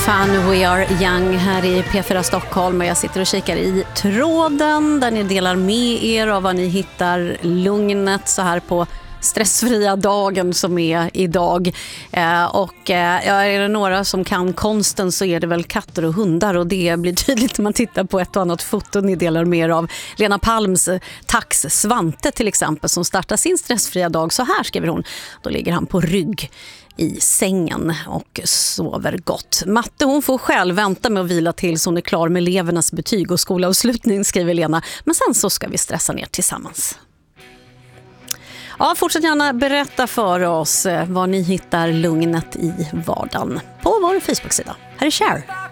Fan We Are Young här i P4 Stockholm, och jag sitter och kikar i tråden där ni delar med er av vad ni hittar lugnet så här på stressfria dagen som är idag. Är det några som kan konsten så är det väl katter och hundar, och det blir tydligt när man tittar på ett och annat foto ni delar med er av. Lena Palms tax Svante till exempel, som startar sin stressfria dag så här, skriver hon. Då ligger han på rygg i sängen och sover gott. Matte, hon får själv vänta med att vila tills hon är klar med elevernas betyg och skolavslutning, skriver Lena. Men sen så ska vi stressa ner tillsammans. Ja, fortsätt gärna berätta för oss var ni hittar lugnet i vardagen på vår Facebook-sida. Här är Cher.